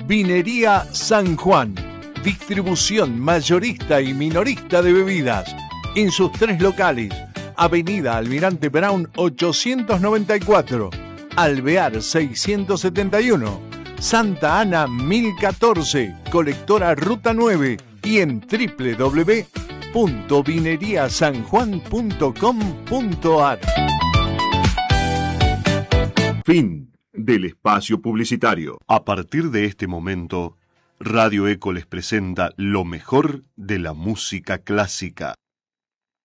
Vinería San Juan. Distribución mayorista y minorista de bebidas. En sus 3 locales. Avenida Almirante Brown 894. Alvear 671. Santa Ana 1014. Colectora Ruta 9. Y en www.vineriasanjuan.com.ar. Fin del espacio publicitario. A partir de este momento, Radio Eco les presenta lo mejor de la música clásica.